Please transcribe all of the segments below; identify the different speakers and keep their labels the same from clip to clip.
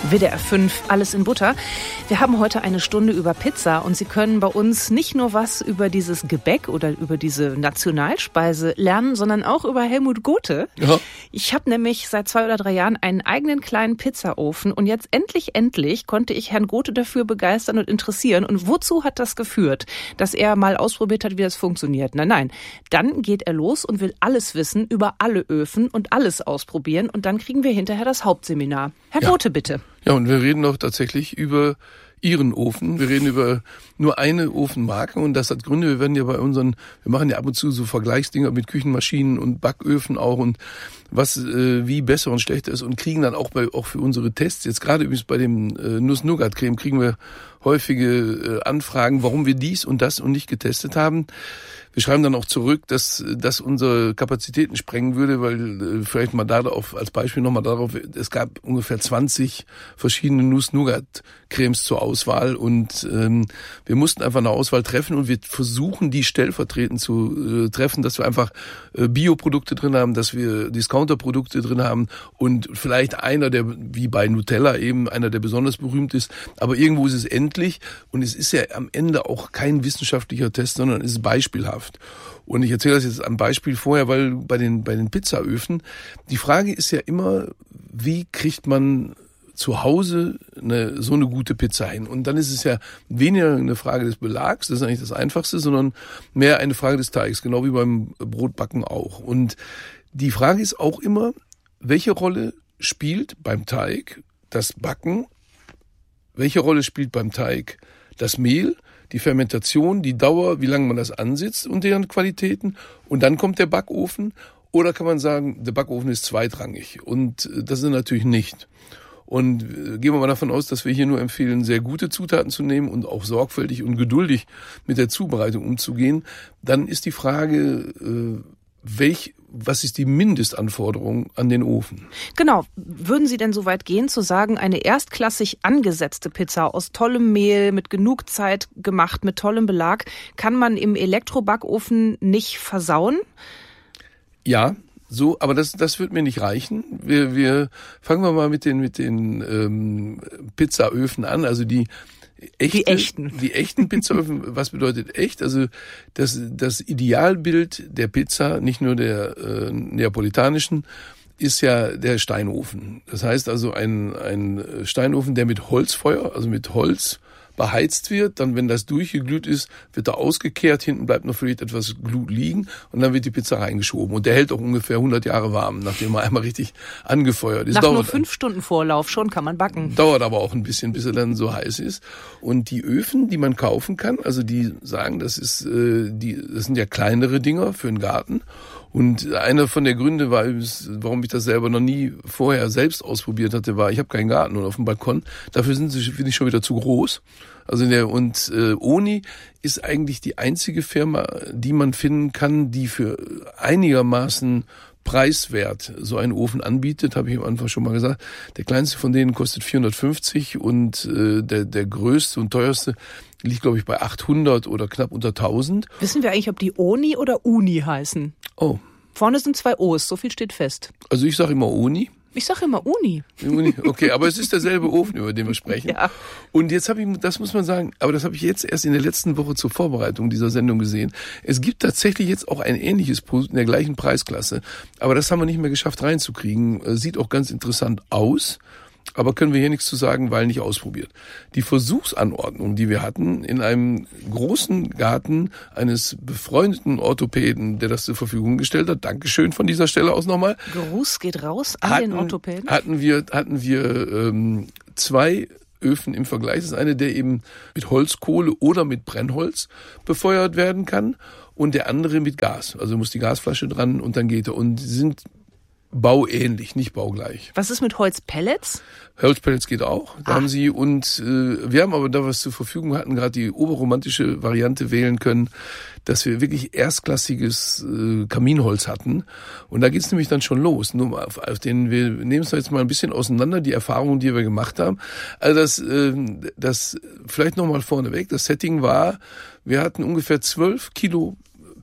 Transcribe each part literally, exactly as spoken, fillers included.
Speaker 1: W D R fünf, alles in Butter. Wir haben heute eine Stunde über Pizza und Sie können bei uns nicht nur was über dieses Gebäck oder über diese Nationalspeise lernen, sondern auch über Helmut Gothe. Ja. Ich habe nämlich seit zwei oder drei Jahren einen eigenen kleinen Pizzaofen und jetzt endlich, endlich konnte ich Herrn Gothe dafür begeistern und interessieren. Und wozu hat das geführt? Dass er mal ausprobiert hat, wie das funktioniert. Nein, nein. Dann geht er los und will alles wissen über alle Öfen und alles ausprobieren und dann kriegen wir hinterher das Hauptseminar. Herr ja. Gothe, bitte.
Speaker 2: Ja, und wir reden doch tatsächlich über Ihren Ofen. Wir reden über nur eine Ofenmarke und das hat Gründe. Wir werden ja bei unseren, wir machen ja ab und zu so Vergleichsdinger mit Küchenmaschinen und Backöfen auch und was äh, wie besser und schlechter ist und kriegen dann auch bei auch für unsere Tests, jetzt gerade übrigens bei dem äh, Nuss-Nougat-Creme kriegen wir häufige äh, Anfragen, warum wir dies und das und nicht getestet haben. Wir schreiben dann auch zurück, dass das unsere Kapazitäten sprengen würde, weil äh, vielleicht mal darauf als Beispiel nochmal darauf, es gab ungefähr zwanzig verschiedene Nuss-Nougat-Cremes zur Auswahl und ähm, wir mussten einfach eine Auswahl treffen und wir versuchen, die stellvertretend zu äh, treffen, dass wir einfach äh, Bioprodukte drin haben, dass wir Discounter-Produkte drin haben und vielleicht einer, der wie bei Nutella eben, einer, der besonders berühmt ist, aber irgendwo ist es endlich und es ist ja am Ende auch kein wissenschaftlicher Test, sondern es ist beispielhaft. Und ich erzähle das jetzt am Beispiel vorher, weil bei den bei den Pizzaöfen, die Frage ist ja immer, wie kriegt man zu Hause eine, so eine gute Pizza hin? Und dann ist es ja weniger eine Frage des Belags, das ist eigentlich das Einfachste, sondern mehr eine Frage des Teigs, genau wie beim Brotbacken auch. Und die Frage ist auch immer, welche Rolle spielt beim Teig das Backen? Welche Rolle spielt beim Teig das Mehl? Die Fermentation, die Dauer, wie lange man das ansitzt und deren Qualitäten. Und dann kommt der Backofen. Oder kann man sagen, der Backofen ist zweitrangig. Und das ist natürlich nicht. Und gehen wir mal davon aus, dass wir hier nur empfehlen, sehr gute Zutaten zu nehmen und auch sorgfältig und geduldig mit der Zubereitung umzugehen. Dann ist die Frage, welch, was ist die Mindestanforderung an den Ofen?
Speaker 1: Genau. Würden Sie denn so weit gehen, zu sagen, eine erstklassig angesetzte Pizza aus tollem Mehl, mit genug Zeit gemacht, mit tollem Belag, kann man im Elektrobackofen nicht versauen?
Speaker 2: Ja, so, aber das, das wird mir nicht reichen. Wir, wir fangen wir mal mit den, mit den ähm, Pizzaöfen an, also die Echte,
Speaker 1: die echten.
Speaker 2: Die echten Pizzaöfen, was bedeutet echt? Also das, das Idealbild der Pizza, nicht nur der äh, neapolitanischen, ist ja der Steinofen. Das heißt also ein, ein Steinofen, der mit Holzfeuer, also mit Holz beheizt wird, dann wenn das durchgeglüht ist, wird er ausgekehrt, hinten bleibt noch vielleicht etwas Glut liegen und dann wird die Pizza reingeschoben. Und der hält auch ungefähr hundert Jahre warm, nachdem er einmal richtig angefeuert ist.
Speaker 1: Nach nur fünf Stunden Vorlauf schon kann man backen.
Speaker 2: Dauert aber auch ein bisschen, bis er dann so heiß ist. Und die Öfen, die man kaufen kann, also die sagen, das ist, äh, die, das sind ja kleinere Dinger für den Garten. Und einer von der Gründe war, warum ich das selber noch nie vorher selbst ausprobiert hatte, war, ich habe keinen Garten und auf dem Balkon. Dafür sind sie, finde ich, schon wieder zu groß. Also der, und äh, Oni ist eigentlich die einzige Firma, die man finden kann, die für einigermaßen preiswert so einen Ofen anbietet, habe ich am Anfang schon mal gesagt. Der kleinste von denen kostet vierhundertfünfzig und äh, der, der größte und teuerste liegt, glaube ich, bei achthundert oder knapp unter tausend.
Speaker 1: Wissen wir eigentlich, ob die Oni oder Uni heißen?
Speaker 2: Oh.
Speaker 1: Vorne sind zwei O's, so viel steht fest.
Speaker 2: Also ich sage immer Oni.
Speaker 1: Ich sage immer Uni.
Speaker 2: Uni. Okay, aber es ist derselbe Ofen, über den wir sprechen.
Speaker 1: Ja.
Speaker 2: Und jetzt habe ich, das muss man sagen, aber das habe ich jetzt erst in der letzten Woche zur Vorbereitung dieser Sendung gesehen. Es gibt tatsächlich jetzt auch ein ähnliches Produkt in der gleichen Preisklasse. Aber das haben wir nicht mehr geschafft reinzukriegen. Sieht auch ganz interessant aus. Aber können wir hier nichts zu sagen, weil nicht ausprobiert. Die Versuchsanordnung, die wir hatten, in einem großen Garten eines befreundeten Orthopäden, der das zur Verfügung gestellt hat, Dankeschön von dieser Stelle aus nochmal.
Speaker 1: Gruß geht raus an
Speaker 2: hatten,
Speaker 1: den Orthopäden.
Speaker 2: Hatten wir, hatten wir ähm, zwei Öfen im Vergleich. Das ist eine, der eben mit Holzkohle oder mit Brennholz befeuert werden kann und der andere mit Gas. Also muss die Gasflasche dran und dann geht er. Und sie sind bauähnlich, nicht baugleich.
Speaker 1: Was ist mit Holzpellets?
Speaker 2: Holzpellets geht auch. Da ah. haben sie und äh, wir haben aber da was zur Verfügung hatten, gerade die oberromantische Variante wählen können, dass wir wirklich erstklassiges äh, Kaminholz hatten. Und da geht's nämlich dann schon los. Nur mal auf, auf den, wir nehmen es jetzt mal ein bisschen auseinander, die Erfahrungen, die wir gemacht haben. Also das, äh, das vielleicht nochmal vorneweg. Das Setting war, wir hatten ungefähr zwölf Kilo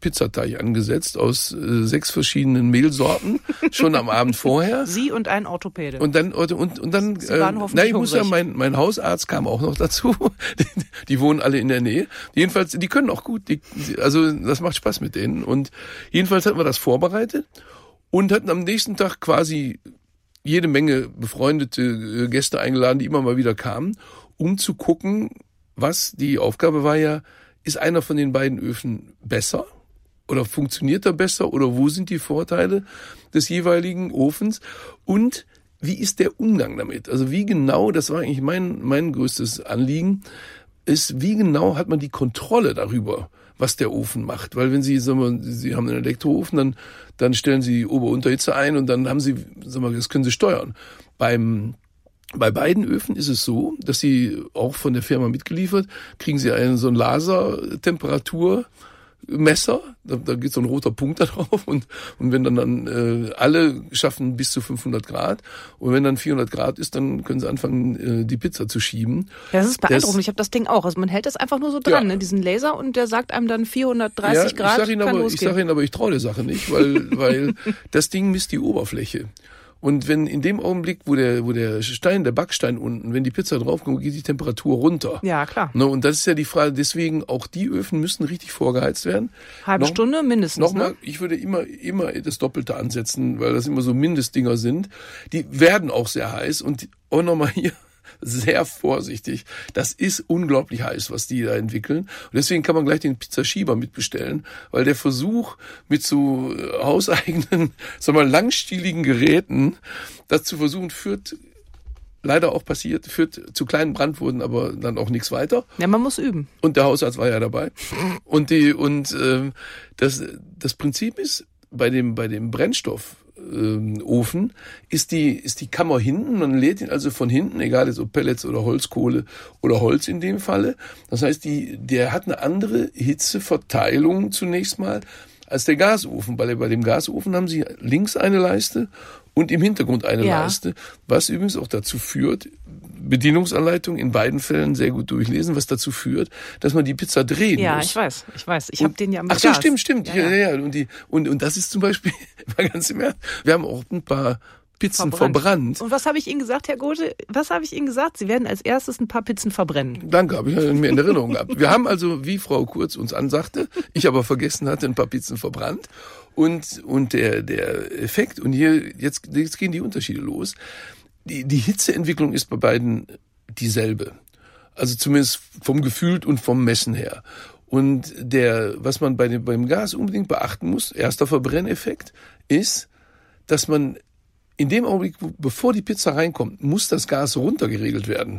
Speaker 2: Pizzateig angesetzt aus äh, sechs verschiedenen Mehlsorten, schon am Abend vorher.
Speaker 1: Sie und ein Orthopäde.
Speaker 2: Und dann, und, und dann,
Speaker 1: Sie waren
Speaker 2: äh,
Speaker 1: hoffentlich
Speaker 2: na, ich muss ja, mein, mein Hausarzt kam auch noch dazu. Die, die wohnen alle in der Nähe. Jedenfalls, die können auch gut, die, also das macht Spaß mit denen. Und jedenfalls hatten wir das vorbereitet und hatten am nächsten Tag quasi jede Menge befreundete Gäste eingeladen, die immer mal wieder kamen, um zu gucken, was die Aufgabe war ja, ist einer von den beiden Öfen besser oder funktioniert er besser oder wo sind die Vorteile des jeweiligen Ofens und wie ist der Umgang damit? Also wie genau, das war eigentlich mein, mein größtes Anliegen, ist, wie genau hat man die Kontrolle darüber, was der Ofen macht. Weil wenn Sie, sagen wir, Sie haben einen Elektroofen, dann, dann stellen Sie die Ober-Unterhitze ein und dann haben Sie, sagen wir, das können Sie steuern. Beim Bei beiden Öfen ist es so, dass Sie auch von der Firma mitgeliefert, kriegen Sie einen so ein Lasertemperaturmesser, da, da geht so ein roter Punkt da drauf und, und wenn dann, dann äh, alle schaffen bis zu fünfhundert Grad und wenn dann vierhundert Grad ist, dann können Sie anfangen, äh, die Pizza zu schieben.
Speaker 1: Ja, das ist beeindruckend, das, ich habe das Ding auch. Also man hält das einfach nur so dran,
Speaker 2: ja.
Speaker 1: ne, diesen Laser und der sagt einem dann vierhundertdreißig ja, Grad,
Speaker 2: ich sag Ihnen
Speaker 1: kann
Speaker 2: aber,
Speaker 1: losgehen.
Speaker 2: Ich sage Ihnen aber, ich traue der Sache nicht, weil, weil das Ding misst die Oberfläche. Und wenn in dem Augenblick, wo der, wo der Stein, der Backstein unten, wenn die Pizza draufkommt, geht die Temperatur runter.
Speaker 1: Ja, klar.
Speaker 2: No, und das ist ja die Frage, deswegen auch die Öfen müssen richtig vorgeheizt werden.
Speaker 1: Halbe Noch, Stunde mindestens.
Speaker 2: Nochmal,
Speaker 1: ne?
Speaker 2: Ich würde immer, immer das Doppelte ansetzen, weil das immer so Mindestdinger sind. Die werden auch sehr heiß und auch nochmal hier, sehr vorsichtig. Das ist unglaublich heiß, was die da entwickeln. Und deswegen kann man gleich den Pizzaschieber mitbestellen, weil der Versuch mit so hauseigenen, sagen wir mal, langstieligen Geräten, das zu versuchen, führt leider auch passiert, führt zu kleinen Brandwurden, aber dann auch nichts weiter.
Speaker 1: Ja, man muss üben.
Speaker 2: Und der Hausarzt war ja dabei. Und die und ähm, das das Prinzip ist bei dem bei dem Brennstoff Ofen ist die ist die Kammer hinten, man lädt ihn also von hinten, egal jetzt ob Pellets oder Holzkohle oder Holz in dem Falle. Das heißt, die der hat eine andere Hitzeverteilung zunächst mal als der Gasofen. Bei, bei dem Gasofen haben Sie links eine Leiste und im Hintergrund eine ja. Leiste, was übrigens auch dazu führt, Bedienungsanleitung in beiden Fällen sehr gut durchlesen, was dazu führt, dass man die Pizza drehen
Speaker 1: ja,
Speaker 2: muss.
Speaker 1: Ja, ich weiß, ich weiß. Ich habe den ja mit
Speaker 2: Ach so,
Speaker 1: Gas.
Speaker 2: stimmt, stimmt.
Speaker 1: Ja,
Speaker 2: ja,
Speaker 1: ja.
Speaker 2: ja. Und, die, und, und das ist zum Beispiel, mal ganz im Ernst, wir haben auch ein paar Pizzen verbrannt. verbrannt.
Speaker 1: Und was habe ich Ihnen gesagt, Herr Gothe? Was habe ich Ihnen gesagt? Sie werden als erstes ein paar Pizzen verbrennen.
Speaker 2: Danke, habe ich mir in Erinnerung gehabt. Wir haben also, wie Frau Kurz uns ansagte, ich aber vergessen hatte, ein paar Pizzen verbrannt. Und, und der, der Effekt, und hier, jetzt, jetzt gehen die Unterschiede los. Die, die Hitzeentwicklung ist bei beiden dieselbe. Also zumindest vom Gefühl und vom Messen her. Und der, was man bei dem, beim Gas unbedingt beachten muss, erster Verbrenneffekt, ist, dass man in dem Augenblick, bevor die Pizza reinkommt, muss das Gas runtergeregelt werden.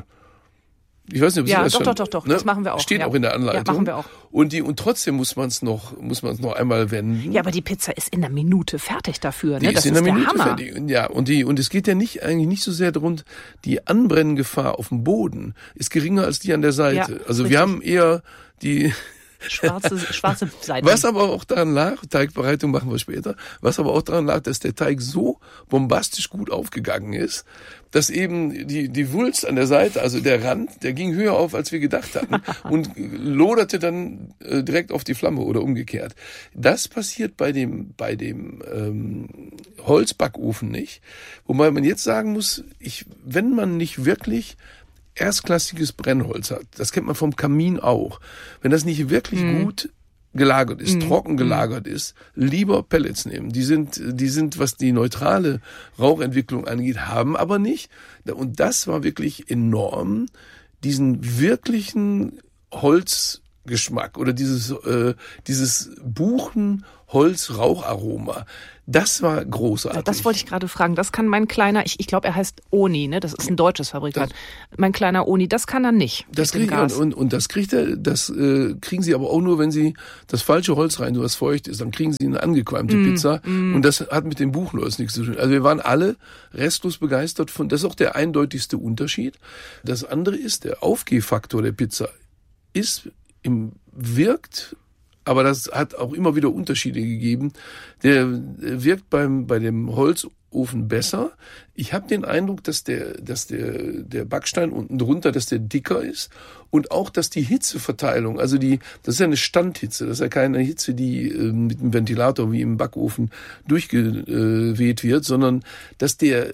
Speaker 2: Ich weiß nicht, ob Sie
Speaker 1: ja,
Speaker 2: das
Speaker 1: doch,
Speaker 2: schon,
Speaker 1: doch, doch, doch,
Speaker 2: ne?
Speaker 1: Das machen wir auch.
Speaker 2: Steht
Speaker 1: ja.
Speaker 2: auch in der Anleitung.
Speaker 1: Ja, machen wir auch.
Speaker 2: Und die, und trotzdem muss man es noch, muss man es noch einmal wenden.
Speaker 1: Ja, aber die Pizza ist in einer Minute fertig dafür,
Speaker 2: die
Speaker 1: ne?
Speaker 2: Ist
Speaker 1: Das
Speaker 2: in
Speaker 1: ist
Speaker 2: einer
Speaker 1: der
Speaker 2: Minute
Speaker 1: Hammer.
Speaker 2: Fertig. Ja, und die, und es geht ja nicht, eigentlich nicht so sehr darum, die Anbrenngefahr auf dem Boden ist geringer als die an der Seite.
Speaker 1: Ja,
Speaker 2: also
Speaker 1: richtig.
Speaker 2: wir haben eher die,
Speaker 1: Schwarze, schwarze Seiten.
Speaker 2: Was aber auch daran lag, Teigbereitung machen wir später, was aber auch daran lag, dass der Teig so bombastisch gut aufgegangen ist, dass eben die, die Wulst an der Seite, also der Rand, der ging höher auf, als wir gedacht hatten und loderte dann äh, direkt auf die Flamme oder umgekehrt. Das passiert bei dem, bei dem ähm, Holzbackofen nicht. Wobei man jetzt sagen muss, ich, wenn man nicht wirklich erstklassiges Brennholz hat, das kennt man vom Kamin auch, wenn das nicht wirklich mm. gut gelagert ist, mm. trocken gelagert mm. ist, lieber Pellets nehmen. Die sind, die sind, was die neutrale Rauchentwicklung angeht, haben aber nicht. Und das war wirklich enorm, diesen wirklichen Holzgeschmack oder dieses, äh, dieses Buchen-Holz-Raucharoma. Das war großartig.
Speaker 1: Ja, das wollte ich gerade fragen. Das kann mein kleiner, ich, ich glaube, er heißt Oni, ne? Das ist ein deutsches Fabrikant. Das, mein kleiner Oni, das kann er nicht.
Speaker 2: Das kriegt er, und, und, und das kriegt er, das äh, kriegen Sie aber auch nur, wenn Sie das falsche Holz rein, was feucht ist, dann kriegen Sie eine angequalmte mm, Pizza. Mm. Und das hat mit dem Buchenholz nichts zu tun. Also wir waren alle restlos begeistert von, das ist auch der eindeutigste Unterschied. Das andere ist, der Aufgehfaktor der Pizza ist, im, wirkt, aber das hat auch immer wieder Unterschiede gegeben. Der wirkt beim, bei dem Holz Gasofen besser. Ich habe den Eindruck, dass der, dass der, der Backstein unten drunter, dass der dicker ist und auch, dass die Hitzeverteilung, also die, das ist ja eine Standhitze, das ist ja keine Hitze, die äh, mit dem Ventilator wie im Backofen durchgeweht wird, sondern dass der,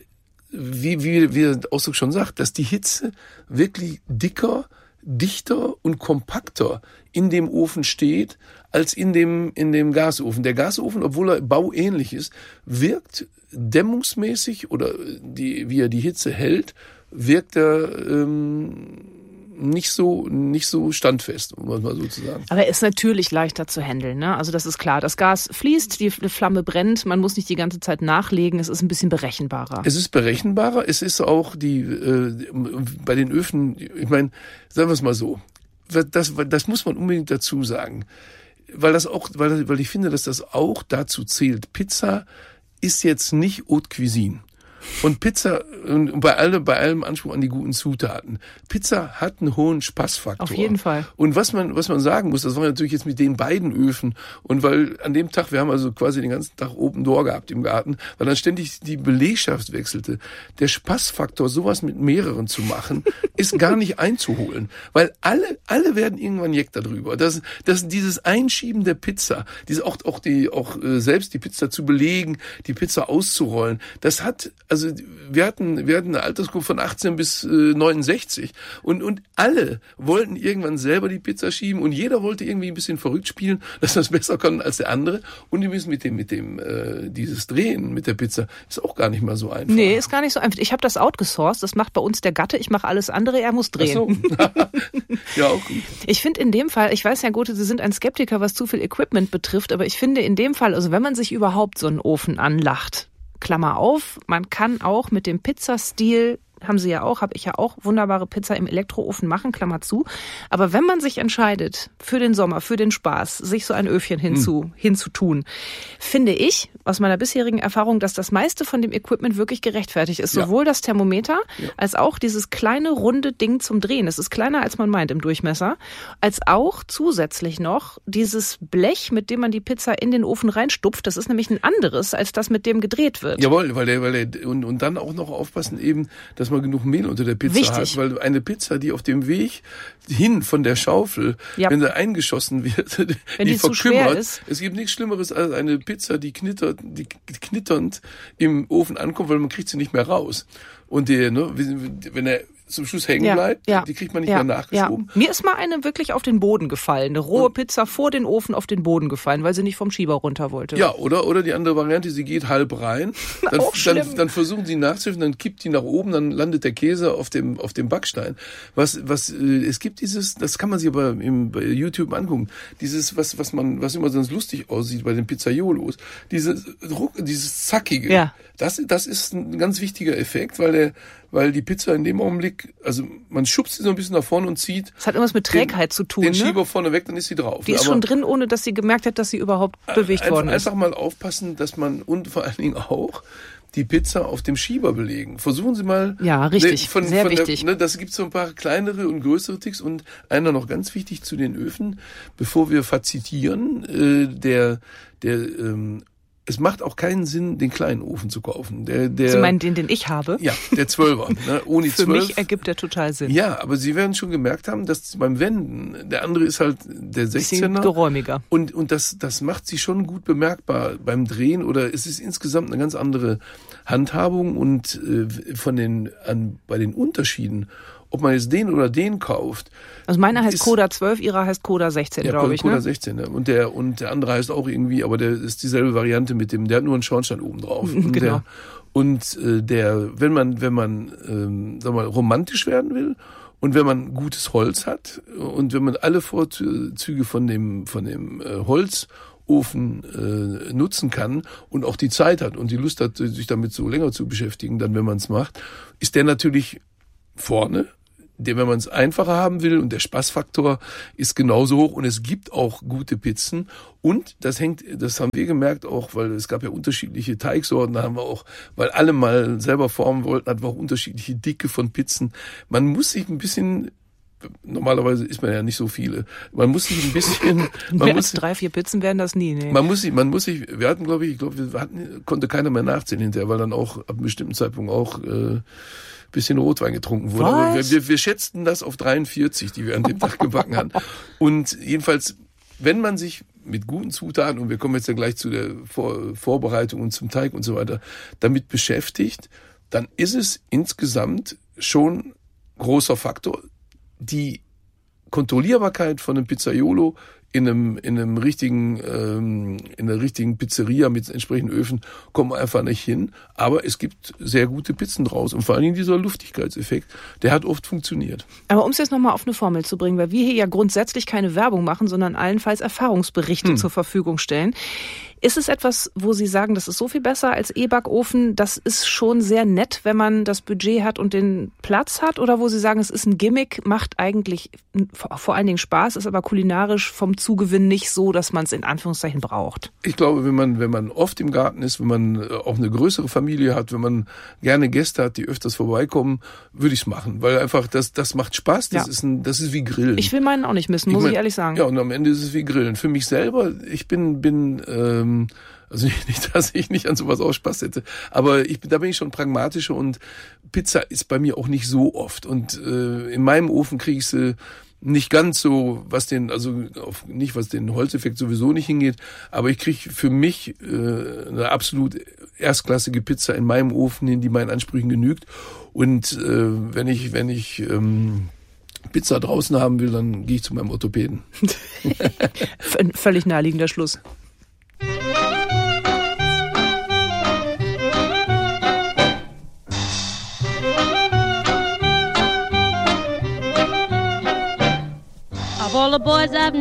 Speaker 2: wie, wie, wie der Ausdruck schon sagt, dass die Hitze wirklich dicker, dichter und kompakter in dem Ofen steht, als in dem, in dem Gasofen. Der Gasofen, obwohl er bauähnlich ist, wirkt dämmungsmäßig oder die, wie er die Hitze hält, wirkt er ähm, nicht so, nicht so standfest, um es mal so zu sagen.
Speaker 1: Aber er ist natürlich leichter zu handeln, ne? Also das ist klar. Das Gas fließt, die Flamme brennt, man muss nicht die ganze Zeit nachlegen, es ist ein bisschen berechenbarer.
Speaker 2: Es ist berechenbarer, es ist auch die, äh, bei den Öfen, ich meine, sagen wir es mal so, das, das muss man unbedingt dazu sagen. Weil das auch, weil, weil ich finde, dass das auch dazu zählt. Pizza ist jetzt nicht Haute Cuisine. Und Pizza, und bei allem, bei allem Anspruch an die guten Zutaten. Pizza hat einen hohen Spaßfaktor.
Speaker 1: Auf jeden Fall.
Speaker 2: Und was man, was man sagen muss, das war natürlich jetzt mit den beiden Öfen. Und weil an dem Tag, wir haben also quasi den ganzen Tag Open Door gehabt im Garten, weil dann ständig die Belegschaft wechselte. Der Spaßfaktor, sowas mit mehreren zu machen, ist gar nicht einzuholen. Weil alle, alle werden irgendwann jeck darüber. Das, das, dieses Einschieben der Pizza, diese auch, auch die, auch, äh, selbst die Pizza zu belegen, die Pizza auszurollen, das hat, also wir hatten, wir hatten eine Altersgruppe von achtzehn bis neunundsechzig und, und alle wollten irgendwann selber die Pizza schieben und jeder wollte irgendwie ein bisschen verrückt spielen, dass das besser kann als der andere. Und die müssen mit dem, mit dem, äh, dieses Drehen mit der Pizza ist auch gar nicht mal so einfach.
Speaker 1: Nee, ist gar nicht so einfach. Ich habe das outgesourced, das macht bei uns der Gatte, ich mache alles andere, er muss drehen.
Speaker 2: Ach so. Ja, auch gut.
Speaker 1: Ich finde in dem Fall, ich weiß ja, Gothe, Sie sind ein Skeptiker, was zu viel Equipment betrifft, aber ich finde in dem Fall, also wenn man sich überhaupt so einen Ofen anlacht, Klammer auf, man kann auch mit dem Pizzastil, haben Sie ja auch, habe ich ja auch, wunderbare Pizza im Elektroofen machen, Klammer zu. Aber wenn man sich entscheidet, für den Sommer, für den Spaß, sich so ein Öfchen hinzu, hm. hinzutun, finde ich, aus meiner bisherigen Erfahrung, dass das meiste von dem Equipment wirklich gerechtfertigt ist. Ja. Sowohl das Thermometer, ja. als auch dieses kleine, runde Ding zum Drehen. Es ist kleiner, als man meint im Durchmesser. Als auch zusätzlich noch dieses Blech, mit dem man die Pizza in den Ofen reinstupft. Das ist nämlich ein anderes, als das, mit dem gedreht wird.
Speaker 2: Jawohl, weil der, weil der, und, und dann auch noch aufpassen eben, dass man genug Mehl unter der Pizza
Speaker 1: Wichtig.
Speaker 2: hat, weil eine Pizza, die auf dem Weg hin von der Schaufel, ja. wenn sie eingeschossen wird,
Speaker 1: wenn
Speaker 2: die,
Speaker 1: die zu schwer ist.
Speaker 2: Es gibt nichts Schlimmeres als eine Pizza, die knittert, die knitternd im Ofen ankommt, weil man kriegt sie nicht mehr raus. Und der, ne, wenn er zum Schluss hängen bleibt, ja, ja. die kriegt man nicht ja, mehr nachgeschoben.
Speaker 1: Ja. Mir ist mal eine wirklich auf den Boden gefallen, eine rohe und Pizza vor den Ofen auf den Boden gefallen, weil sie nicht vom Schieber runter wollte.
Speaker 2: Ja, oder oder die andere Variante, sie geht halb rein, dann,
Speaker 1: Auch schlimm.
Speaker 2: dann, dann versuchen sie nachzuhelfen, dann kippt die nach oben, dann landet der Käse auf dem auf dem Backstein. Was was äh, es gibt dieses, das kann man sich aber im, bei YouTube angucken, dieses was was man was immer sonst lustig aussieht bei den Pizzaiolos, dieses Druck, dieses zackige.
Speaker 1: Ja.
Speaker 2: Das das ist ein ganz wichtiger Effekt, weil der weil die Pizza in dem Augenblick, also man schubst sie so ein bisschen nach vorne und zieht.
Speaker 1: Das hat irgendwas mit Trägheit
Speaker 2: den,
Speaker 1: zu tun,
Speaker 2: den
Speaker 1: ne?
Speaker 2: Schieber vorne weg, dann ist sie drauf.
Speaker 1: Die ist
Speaker 2: aber
Speaker 1: schon drin, ohne dass sie gemerkt hat, dass sie überhaupt bewegt
Speaker 2: einfach,
Speaker 1: worden ist.
Speaker 2: Einfach mal aufpassen, dass man und vor allen Dingen auch die Pizza auf dem Schieber belegen. Versuchen Sie mal.
Speaker 1: Ja, richtig,
Speaker 2: von,
Speaker 1: sehr
Speaker 2: von
Speaker 1: wichtig.
Speaker 2: Der, ne, das gibt so ein paar kleinere und größere Tricks und einer noch ganz wichtig zu den Öfen, bevor wir fazitieren, äh, der der ähm, es macht auch keinen Sinn, den kleinen Ofen zu kaufen. Der, der,
Speaker 1: Sie meinen den, den ich habe?
Speaker 2: Ja, der Zwölfer. Ne? Ohne
Speaker 1: Für
Speaker 2: zwölf.
Speaker 1: mich ergibt der total Sinn.
Speaker 2: Ja, aber Sie werden schon gemerkt haben, dass beim Wenden, der andere ist halt der sechzehner.
Speaker 1: Geräumiger.
Speaker 2: Und, und das, das macht sie schon gut bemerkbar beim Drehen oder es ist insgesamt eine ganz andere Handhabung und äh, von den, an, bei den Unterschieden, ob man jetzt den oder den kauft.
Speaker 1: Also meiner heißt Coda zwölf, ihrer heißt Coda sechzehn,
Speaker 2: ja,
Speaker 1: glaube ich.
Speaker 2: Coda
Speaker 1: ne?
Speaker 2: sechzehn, ne? Und der, und der andere heißt auch irgendwie, aber der ist dieselbe Variante mit dem, der hat nur einen Schornstein oben drauf. Und
Speaker 1: genau.
Speaker 2: Der, und äh, der, wenn man, wenn man, ähm, sag mal, romantisch werden will und wenn man gutes Holz hat und wenn man alle Vorzüge von dem, von dem äh, Holz Ofen äh, nutzen kann und auch die Zeit hat und die Lust hat, sich damit so länger zu beschäftigen, dann wenn man es macht, ist der natürlich vorne, der, wenn man es einfacher haben will und der Spaßfaktor ist genauso hoch und es gibt auch gute Pizzen und das hängt, das haben wir gemerkt auch, weil es gab ja unterschiedliche Teigsorten, da haben wir auch, weil alle mal selber formen wollten, hatten wir auch unterschiedliche Dicke von Pizzen. Man muss sich ein bisschen normalerweise isst man ja nicht so viele. Man muss sich ein bisschen... Man
Speaker 1: Mehr
Speaker 2: muss,
Speaker 1: als drei, vier Pizzen werden das nie, nee.
Speaker 2: Man muss sich, man muss sich, wir hatten, glaube ich, ich glaube, wir hatten, konnte keiner mehr nachzählen hinterher, weil dann auch ab einem bestimmten Zeitpunkt auch äh, bisschen Rotwein getrunken wurde.
Speaker 1: Was?
Speaker 2: Aber wir, wir, wir schätzten das auf dreiundvierzig, die wir an dem Tag gebacken hatten. Und jedenfalls, wenn man sich mit guten Zutaten, und wir kommen jetzt ja gleich zu der Vor- Vorbereitung und zum Teig und so weiter, damit beschäftigt, dann ist es insgesamt schon großer Faktor. Die Kontrollierbarkeit von einem Pizzaiolo in einem in einem richtigen ähm, in einer richtigen Pizzeria mit entsprechenden Öfen kommen wir einfach nicht hin. Aber es gibt sehr gute Pizzen draus und vor allen Dingen dieser Luftigkeitseffekt, der hat oft funktioniert.
Speaker 1: Aber um es jetzt nochmal auf eine Formel zu bringen, weil wir hier ja grundsätzlich keine Werbung machen, sondern allenfalls Erfahrungsberichte hm. zur Verfügung stellen. Ist es etwas, wo Sie sagen, das ist so viel besser als E-Backofen? Das ist schon sehr nett, wenn man das Budget hat und den Platz hat? Oder wo Sie sagen, es ist ein Gimmick, macht eigentlich vor allen Dingen Spaß, ist aber kulinarisch vom Zugewinn nicht so, dass man es in Anführungszeichen braucht?
Speaker 2: Ich glaube, wenn man, wenn man oft im Garten ist, wenn man auch eine größere Familie hat, wenn man gerne Gäste hat, die öfters vorbeikommen, würde ich es machen. Weil einfach, das, das macht Spaß. Das, ja. ist ein, das ist wie Grillen.
Speaker 1: Ich will meinen auch nicht missen, muss ich, mein, ich ehrlich sagen.
Speaker 2: Ja, und am Ende ist es wie Grillen. Für mich selber, ich bin, bin, ähm, also nicht, dass ich nicht an sowas auch Spaß hätte, aber ich, da bin ich schon pragmatischer und Pizza ist bei mir auch nicht so oft und äh, in meinem Ofen kriege ich sie nicht ganz so, was den, also auf, nicht was den Holzeffekt sowieso nicht hingeht, aber ich kriege für mich äh, eine absolut erstklassige Pizza in meinem Ofen hin, die meinen Ansprüchen genügt und äh, wenn ich, wenn ich ähm, Pizza draußen haben will, dann gehe ich zu meinem Orthopäden.
Speaker 1: Völlig naheliegender Schluss.
Speaker 3: Of all the boys I've